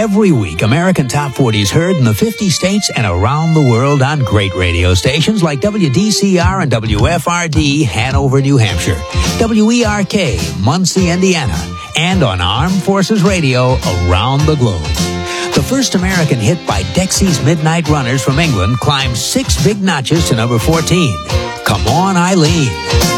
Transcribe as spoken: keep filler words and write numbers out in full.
Every week, American Top forty is heard in the fifty states and around the world on great radio stations like W D C R and W F R D, Hanover, New Hampshire, W E R K, Muncie, Indiana, and on Armed Forces Radio around the globe. The first American hit by Dexy's Midnight Runners from England climbed six big notches to number fourteen. Come On, Eileen.